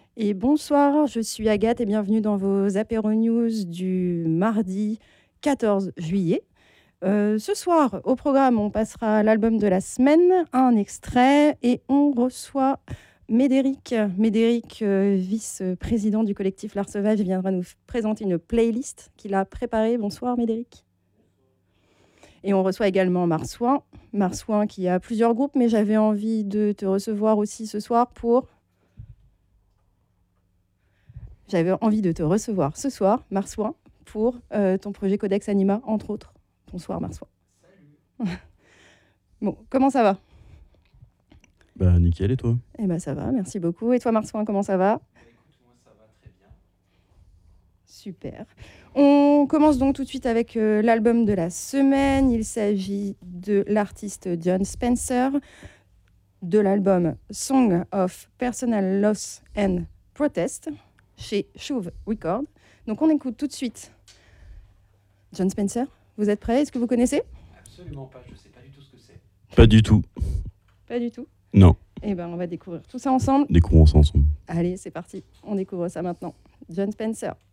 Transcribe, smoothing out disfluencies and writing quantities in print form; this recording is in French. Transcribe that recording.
Et bonsoir, je suis Agathe et bienvenue dans vos apéro news du mardi 14 juillet. Ce soir, au programme, on passera l'album de la semaine, un extrait, et on reçoit Médéric, vice-président du collectif L'Art Sauvage, viendra nous présenter une playlist qu'il a préparée. Bonsoir Médéric. Et on reçoit également Marsouin qui a plusieurs groupes, mais j'avais envie de te recevoir aussi ce soir pour... J'avais envie de te recevoir ce soir, Marsouin, pour ton projet Codex Anima, entre autres. Bonsoir, Marsouin. Salut. Bon, comment ça va ? Bah, nickel, et toi ? Eh ben, ça va, merci beaucoup. Et toi, Marsouin, comment ça va ? Écoute, moi, ça va très bien. Super. On commence donc tout de suite avec l'album de la semaine. Il s'agit de l'artiste Jon Spencer, de l'album Song of Personal Loss and Protest, chez Shuv Records. Donc on écoute tout de suite Jon Spencer. Vous êtes prêts ? Est-ce que vous connaissez ? Absolument pas, je sais pas du tout ce que c'est. Pas du tout. Pas du tout ? Non. Eh ben on va découvrir tout ça ensemble. Découvrons ça ensemble. Allez, c'est parti. On découvre ça maintenant. Jon Spencer.